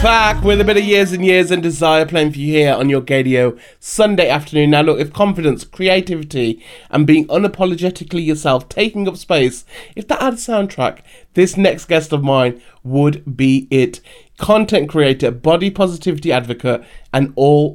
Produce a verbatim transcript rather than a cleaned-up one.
Back with a bit of Years and Years and Desire playing for you here on your Gadio Sunday afternoon. Now look, if confidence, creativity and being unapologetically yourself, taking up space, if that had a soundtrack, this next guest of mine would be it. Content creator, body positivity advocate and all